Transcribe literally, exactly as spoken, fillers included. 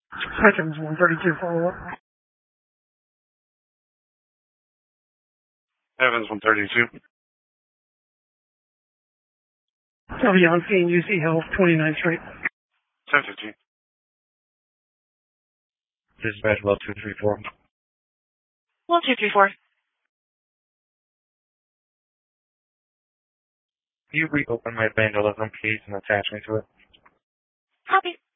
Evans one thirty-two follow-up. Evans one thirty-two. W on scene, U C Health, twenty-ninth Street. ten fifteen. Dispatch well two three four. Well two three four. Can you reopen my vandalism case and attach me to it? Copy.